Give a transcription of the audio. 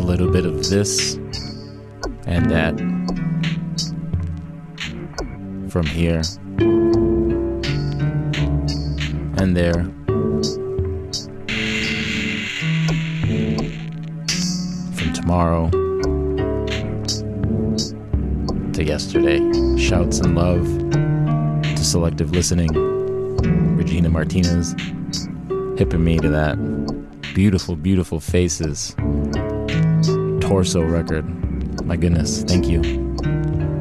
little bit of this and that from here and there. From tomorrow to yesterday. Shouts and love to Selective Listening, Regina Martinez, hipping me to that beautiful, beautiful Faces Torso record. My goodness, thank you.